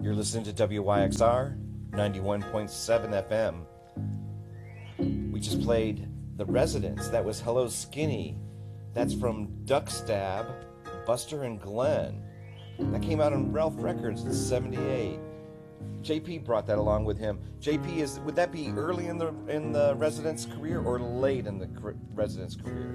You're listening to WYXR 91.7 FM. We just played The Residents. That was Hello Skinny. That's from Duckstab, Buster and Glenn. That came out on Ralph Records in '78. JP brought that along with him. JP, would that be early in the Residents' career or late in the Residents' career?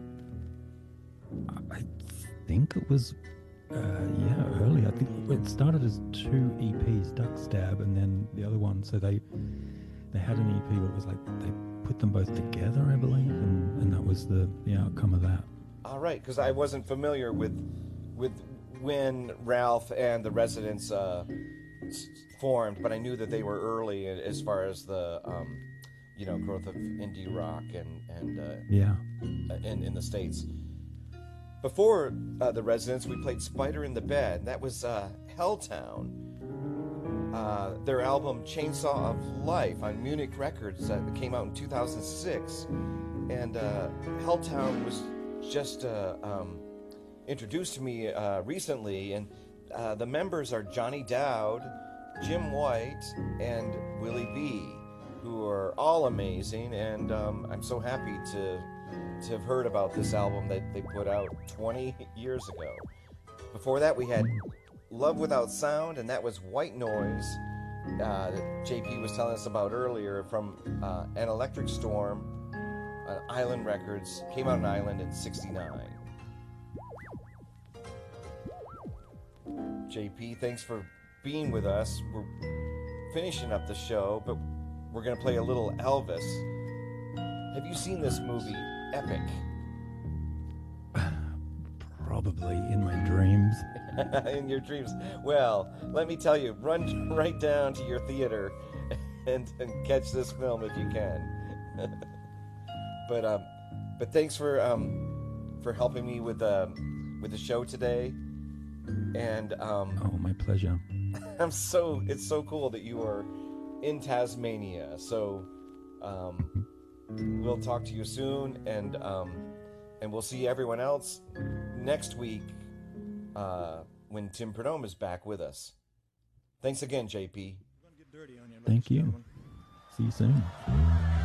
I think it was, early. I think it started as 2 EPs, Duckstab, and then the other one. So they had an EP, but it was like they put them both together, I believe, and that was the outcome of that. All right, because I wasn't familiar with when Ralph and the Residents formed, but I knew that they were early as far as the growth of indie rock and in the States. Before the Residents, we played Spider in the Bed. That was Helltown. Their album Chainsaw of Life on Munich Records that came out in 2006. And Helltown was just introduced to me recently. And the members are Johnny Dowd, Jim White, and Willie B., who are all amazing. And I'm so happy to have heard about this album that they put out 20 years ago. Before that, we had Love Without Sound, and that was White Noise that JP was telling us about earlier from An Electric Storm on Island Records. Came out on Island in '69. JP, thanks for being with us. We're finishing up the show, but we're going to play a little Elvis. Have you seen this movie, Epic? Probably in my dreams. In your dreams. Well, let me tell you, run right down to your theater and catch this film if you can. But thanks for helping me with the show today. And my pleasure. it's so cool that you are in Tasmania. So we'll talk to you soon, and we'll see everyone else next week when Tim Perdome is back with us. Thanks again, JP. Thank you. See you soon.